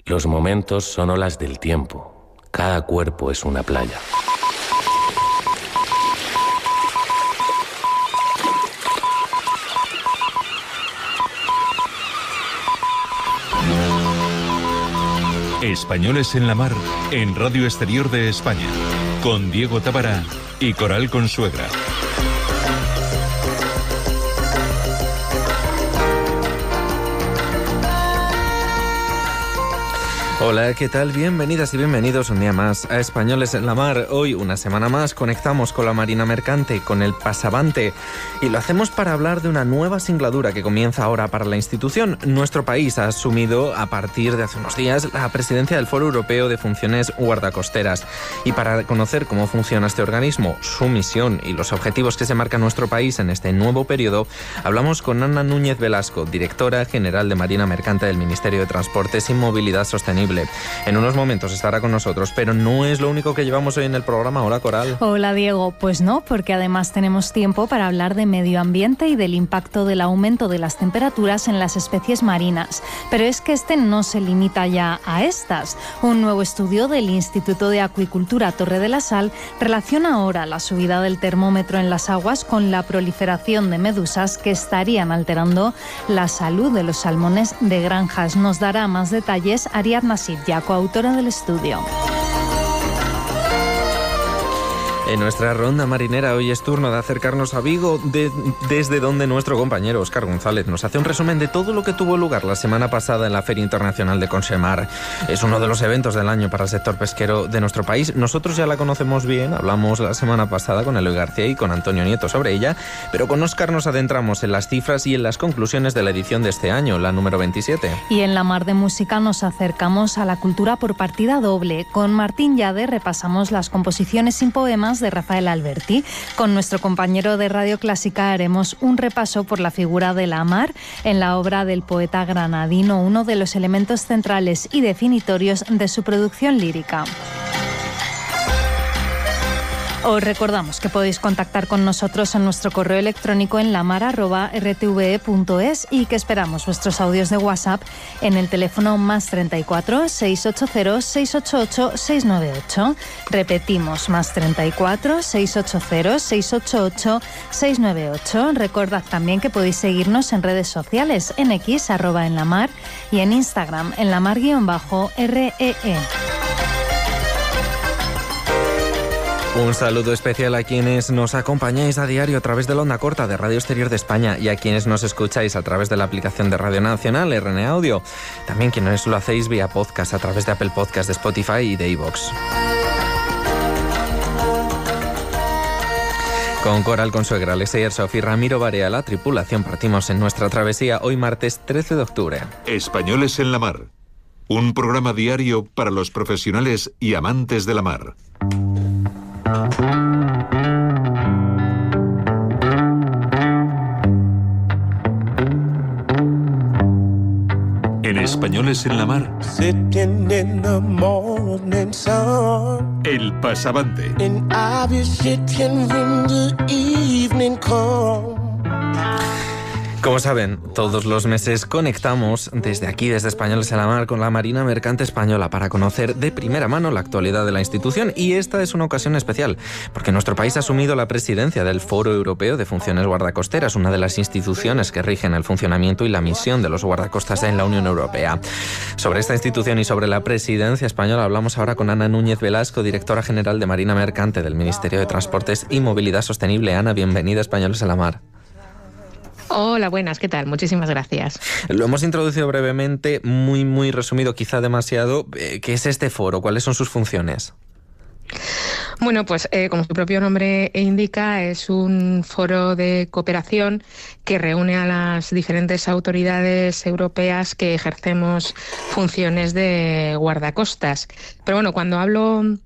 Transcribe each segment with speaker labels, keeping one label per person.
Speaker 1: Los momentos son olas del tiempo. Cada cuerpo es una playa.
Speaker 2: Españoles en la Mar, en Radio Exterior de España, con Diego Tábara y Coral Consuegra.
Speaker 3: Hola, ¿qué tal? Bienvenidas y bienvenidos un día más a Españoles en la Mar. Hoy, una semana más, conectamos con la Marina Mercante, con el Pasavante, y lo hacemos para hablar de una nueva singladura que comienza ahora para la institución. Nuestro país ha asumido, a partir de hace unos días, la presidencia del Foro Europeo de Funciones Guardacosteras. Y para conocer cómo funciona este organismo, su misión y los objetivos que se marca nuestro país en este nuevo periodo, hablamos con Ana Núñez Velasco, directora general de Marina Mercante del Ministerio de Transportes y Movilidad Sostenible. En unos momentos estará con nosotros, pero no es lo único que llevamos hoy en el programa. Hola, Coral.
Speaker 4: Hola, Diego. Pues no, porque además tenemos tiempo para hablar de medio ambiente y del impacto del aumento de las temperaturas en las especies marinas. Pero es que este no se limita ya a estas. Un nuevo estudio del Instituto de Acuicultura Torre de la Sal relaciona ahora la subida del termómetro en las aguas con la proliferación de medusas que estarían alterando la salud de los salmones de granjas. Nos dará más detalles Ariadna Sitja, coautora del estudio.
Speaker 3: En nuestra ronda marinera hoy es turno de acercarnos a Vigo, desde donde nuestro compañero Óscar González nos hace un resumen de todo lo que tuvo lugar la semana pasada en la Feria Internacional de Consemar. Es uno de los eventos del año para el sector pesquero de nuestro país. Nosotros ya la conocemos bien, hablamos la semana pasada con Eloy García y con Antonio Nieto sobre ella, pero con Óscar nos adentramos en las cifras y en las conclusiones de la edición de este año, la número 27.
Speaker 4: Y en la Mar de Música nos acercamos a la cultura por partida doble. Con Martín Llade repasamos las composiciones sin poemas de Rafael Alberti. Con nuestro compañero de Radio Clásica haremos un repaso por la figura de la mar en la obra del poeta granadino, uno de los elementos centrales y definitorios de su producción lírica. Os recordamos que podéis contactar con nosotros en nuestro correo electrónico en lamar@rtve.es y que esperamos vuestros audios de WhatsApp en el teléfono +34 680 688 698. Repetimos, +34 680 688 698. Recordad también que podéis seguirnos en redes sociales, en X @enlamar y en Instagram en lamar_REE.
Speaker 3: Un saludo especial a quienes nos acompañáis a diario a través de la onda corta de Radio Exterior de España y a quienes nos escucháis a través de la aplicación de Radio Nacional, RN Audio. También quienes lo hacéis vía podcast a través de Apple Podcast, de Spotify y de iVoox. Con Coral Consuegra, Alexei Arsov y Ramiro Barea, la tripulación, partimos en nuestra travesía hoy martes 13 de octubre.
Speaker 2: Españoles en la Mar, un programa diario para los profesionales y amantes de la mar. En Españoles en la Mar, el Pasavante.
Speaker 3: Como saben, todos los meses conectamos desde aquí, desde Españoles en la Mar, con la Marina Mercante Española para conocer de primera mano la actualidad de la institución. Y esta es una ocasión especial, porque nuestro país ha asumido la presidencia del Foro Europeo de Funciones Guardacosteras, una de las instituciones que rigen el funcionamiento y la misión de los guardacostas en la Unión Europea. Sobre esta institución y sobre la presidencia española hablamos ahora con Ana Núñez Velasco, directora general de Marina Mercante del Ministerio de Transportes y Movilidad Sostenible. Ana, bienvenida a Españoles en la Mar.
Speaker 5: Hola, buenas, ¿qué tal? Muchísimas gracias.
Speaker 3: Lo hemos introducido brevemente, muy resumido, quizá demasiado. ¿Qué es este foro? ¿Cuáles son sus funciones?
Speaker 5: Bueno, pues como su propio nombre indica, es un foro de cooperación que reúne a las diferentes autoridades europeas que ejercemos funciones de guardacostas. Pero bueno, cuando hablo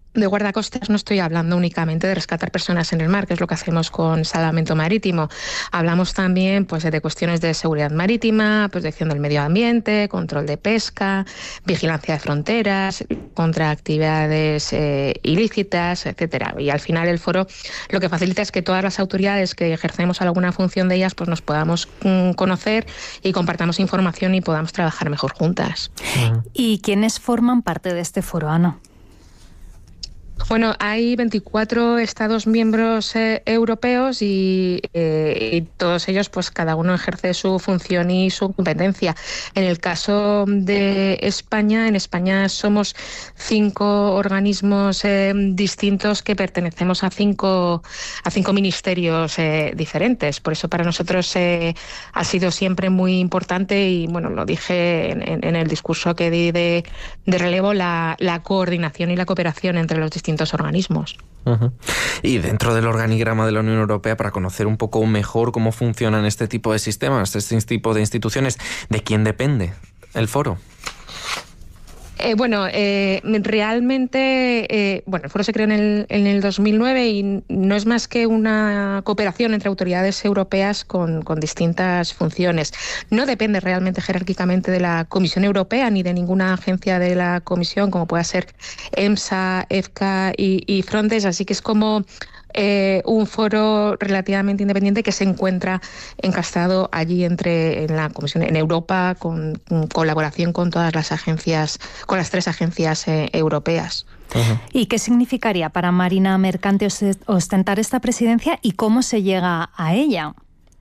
Speaker 5: de guardacostas no estoy hablando únicamente de rescatar personas en el mar, que es lo que hacemos con Salvamento Marítimo. Hablamos también pues, de cuestiones de seguridad marítima, protección del medio ambiente, control de pesca, vigilancia de fronteras, contra actividades ilícitas, etcétera. Y al final el foro lo que facilita es que todas las autoridades que ejercemos alguna función de ellas pues nos podamos conocer y compartamos información y podamos trabajar mejor juntas.
Speaker 4: ¿Y quiénes forman parte de este foro, Ana?
Speaker 5: Bueno, hay 24 Estados miembros europeos y todos ellos, pues cada uno ejerce su función y su competencia. En el caso de España, en España somos 5 organismos distintos que pertenecemos a cinco ministerios diferentes. Por eso para nosotros ha sido siempre muy importante y, bueno, lo dije en el discurso que di de relevo, la coordinación y la cooperación entre los distintos organismos.
Speaker 3: Uh-huh. Y dentro del organigrama de la Unión Europea, para conocer un poco mejor cómo funcionan este tipo de sistemas, este tipo de instituciones, ¿de quién depende el foro?
Speaker 5: Realmente, el foro se creó en el 2009 y no es más que una cooperación entre autoridades europeas con distintas funciones. No depende realmente jerárquicamente de la Comisión Europea ni de ninguna agencia de la Comisión, como pueda ser EMSA, EFCA y Frontex, así que es como un foro relativamente independiente que se encuentra encastado allí en la Comisión, en Europa, con colaboración con todas las agencias, con las 3 agencias europeas.
Speaker 4: Uh-huh. ¿Y qué significaría para Marina Mercante ostentar esta presidencia y cómo se llega a ella?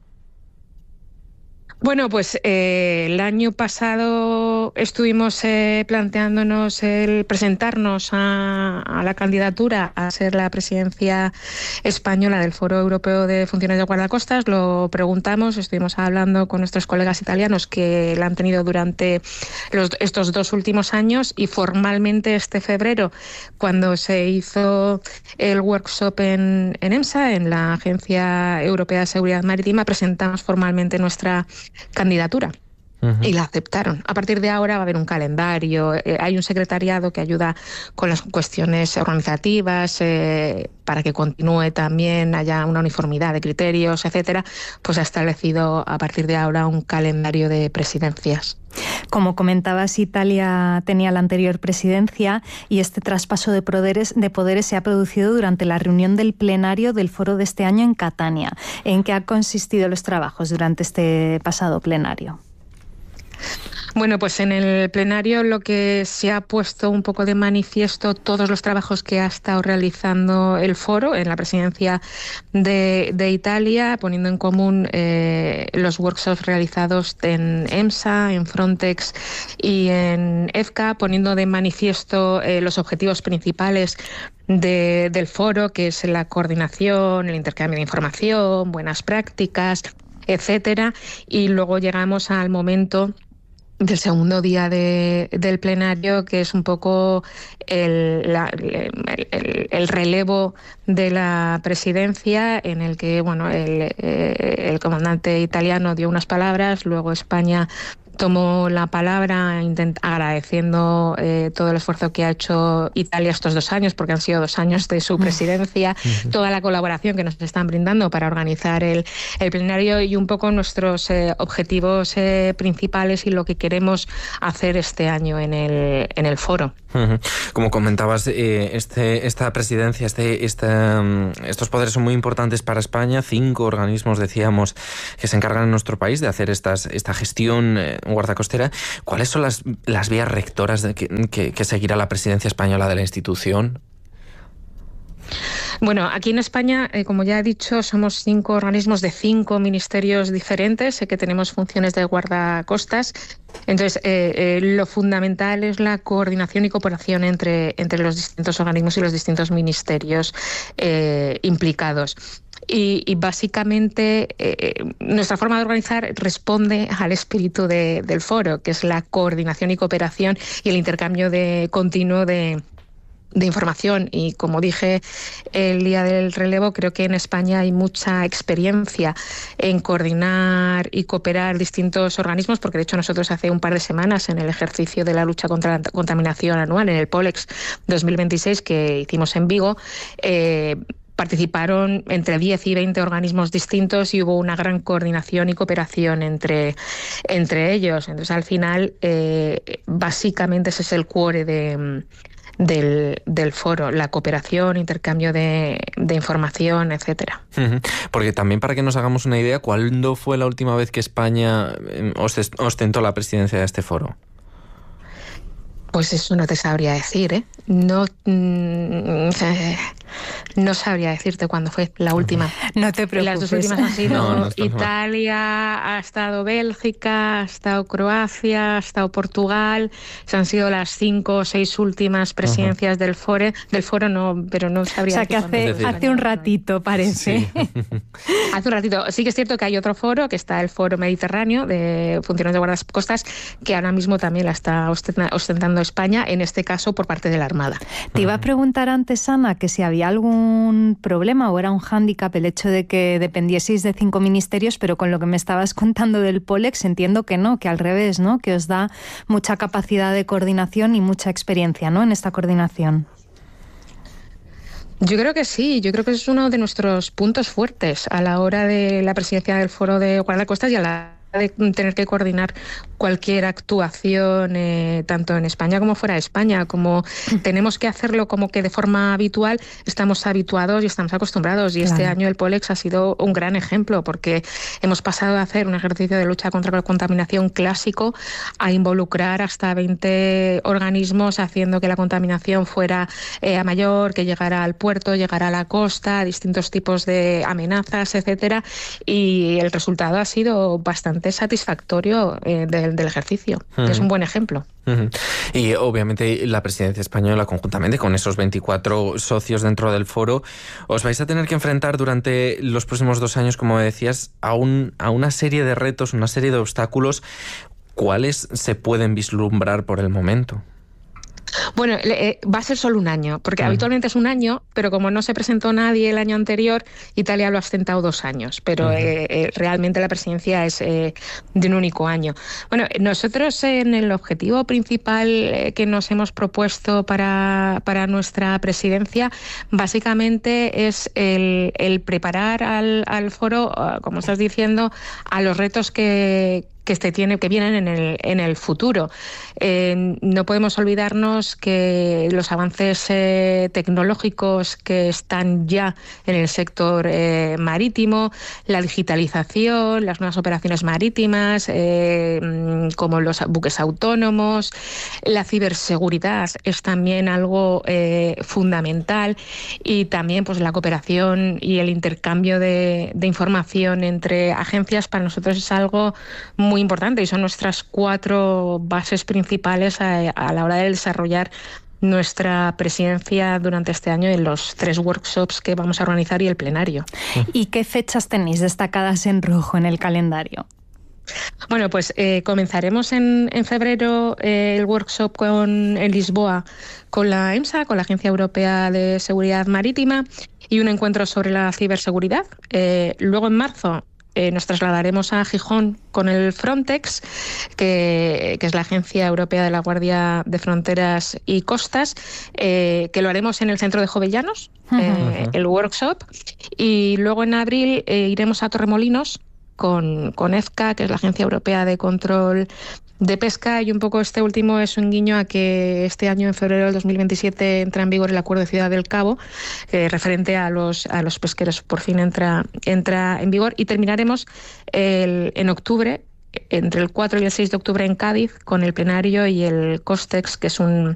Speaker 5: Bueno, pues el año pasado estuvimos planteándonos el presentarnos a la candidatura a ser la presidencia española del Foro Europeo de Funciones de Guardacostas. Lo preguntamos, estuvimos hablando con nuestros colegas italianos que la han tenido durante estos 2 últimos años y formalmente este febrero, cuando se hizo el workshop en EMSA, en la Agencia Europea de Seguridad Marítima, presentamos formalmente nuestra candidatura. Uh-huh. Y la aceptaron. A partir de ahora va a haber un calendario, hay un secretariado que ayuda con las cuestiones organizativas para que continúe también, haya una uniformidad de criterios, etcétera. Pues ha establecido a partir de ahora un calendario de presidencias.
Speaker 4: Como comentabas, Italia tenía la anterior presidencia y este traspaso de poderes se ha producido durante la reunión del plenario del foro de este año en Catania. ¿En qué han consistido los trabajos durante este pasado plenario?
Speaker 5: Bueno, pues en el plenario lo que se ha puesto un poco de manifiesto todos los trabajos que ha estado realizando el foro en la presidencia de Italia, poniendo en común los workshops realizados en EMSA, en Frontex y en EFCA, poniendo de manifiesto los objetivos principales del foro, que es la coordinación, el intercambio de información, buenas prácticas, etcétera. Y luego llegamos al momento del segundo día del plenario, que es un poco el relevo de la presidencia, en el que el comandante italiano dio unas palabras, luego España tomó la palabra agradeciendo todo el esfuerzo que ha hecho Italia estos 2 años, porque han sido 2 años de su presidencia, toda la colaboración que nos están brindando para organizar el plenario y un poco nuestros objetivos principales y lo que queremos hacer este año en el foro.
Speaker 3: Como comentabas, esta presidencia, estos poderes son muy importantes para España. 5 organismos, decíamos, que se encargan en nuestro país de hacer esta gestión guardacostera. ¿Cuáles son las vías rectoras que seguirá la presidencia española de la institución?
Speaker 5: Bueno, aquí en España, como ya he dicho, somos 5 organismos de 5 ministerios diferentes que tenemos funciones de guardacostas. Entonces, lo fundamental es la coordinación y cooperación entre los distintos organismos y los distintos ministerios implicados. Y básicamente nuestra forma de organizar responde al espíritu del foro, que es la coordinación y cooperación y el intercambio continuo de información, y como dije el día del relevo, creo que en España hay mucha experiencia en coordinar y cooperar distintos organismos, porque de hecho nosotros hace un par de semanas, en el ejercicio de la lucha contra la contaminación anual, en el POLEX 2026 que hicimos en Vigo, participaron entre 10 y 20 organismos distintos y hubo una gran coordinación y cooperación entre ellos. Entonces, al final, básicamente ese es el cuore del foro, la cooperación, intercambio de información, etcétera.
Speaker 3: Porque también, para que nos hagamos una idea, ¿cuándo fue la última vez que España ostentó la presidencia de este foro?
Speaker 5: Pues eso no te sabría decir, ¿eh? No sabría decirte cuándo fue la última.
Speaker 4: No te preocupes.
Speaker 5: Las dos últimas han sido
Speaker 3: no
Speaker 5: Italia, ha estado Bélgica, ha estado Croacia, ha estado Portugal. Se han sido las 5 o 6 últimas presidencias del foro, no, pero no sabría decir.
Speaker 4: O sea, que hace un ratito, parece.
Speaker 3: Sí.
Speaker 5: Hace un ratito. Sí que es cierto que hay otro foro, que está el Foro Mediterráneo de Funciones de Guardacostas, que ahora mismo también la está ostentando España, en este caso por parte de la Armada.
Speaker 4: Te iba a preguntar antes, Ana, que si había algún problema o era un hándicap el hecho de que dependieseis de 5 ministerios, pero con lo que me estabas contando del POLEX entiendo que no, que al revés, ¿no? Que os da mucha capacidad de coordinación y mucha experiencia, ¿no?, en esta coordinación.
Speaker 5: Yo creo que sí, yo creo que es uno de nuestros puntos fuertes a la hora de la presidencia del Foro de Guardacostas y a la de tener que coordinar cualquier actuación, tanto en España como fuera de España. Como tenemos que hacerlo como que de forma habitual, estamos habituados y estamos acostumbrados, y este año el POLEX ha sido un gran ejemplo, porque hemos pasado de hacer un ejercicio de lucha contra la contaminación clásico a involucrar hasta 20 organismos, haciendo que la contaminación fuera a mayor, que llegara al puerto, llegara a la costa, distintos tipos de amenazas, etcétera, y el resultado ha sido bastante satisfactorio del ejercicio. Es un buen ejemplo.
Speaker 3: Y obviamente la presidencia española, conjuntamente con esos 24 socios dentro del foro, os vais a tener que enfrentar durante los próximos 2 años, como decías, a una serie de retos, una serie de obstáculos. ¿Cuáles se pueden vislumbrar por el momento?
Speaker 5: Bueno, va a ser solo un año, porque habitualmente es un año, pero como no se presentó nadie el año anterior, Italia lo ha ostentado 2 años, pero realmente la presidencia es de un único año. Bueno, nosotros en el objetivo principal que nos hemos propuesto para nuestra presidencia, básicamente es el preparar al foro, como estás diciendo, a los retos que vienen en el futuro. No podemos olvidarnos que los avances tecnológicos que están ya en el sector marítimo, la digitalización, las nuevas operaciones marítimas, como los buques autónomos, la ciberseguridad es también algo fundamental, y también pues la cooperación y el intercambio de información entre agencias para nosotros es algo muy importante, y son nuestras 4 bases principales a la hora de desarrollar nuestra presidencia durante este año en los 3 workshops que vamos a organizar y el plenario.
Speaker 4: ¿Y qué fechas tenéis destacadas en rojo en el calendario?
Speaker 5: Bueno, pues comenzaremos en febrero el workshop en Lisboa con la EMSA, con la Agencia Europea de Seguridad Marítima, y un encuentro sobre la ciberseguridad. Luego en marzo nos trasladaremos a Gijón con el Frontex, que es la Agencia Europea de la Guardia de Fronteras y Costas, que lo haremos en el centro de Jovellanos, el workshop. Y luego en abril iremos a Torremolinos con EFCA, que es la Agencia Europea de Control de Pesca, y un poco este último es un guiño a que este año, en febrero del 2027, entra en vigor el Acuerdo de Ciudad del Cabo, referente a los pesqueros. Por fin entra en vigor, y terminaremos en octubre, entre el 4 y el 6 de octubre en Cádiz, con el plenario y el COSTEX, que es un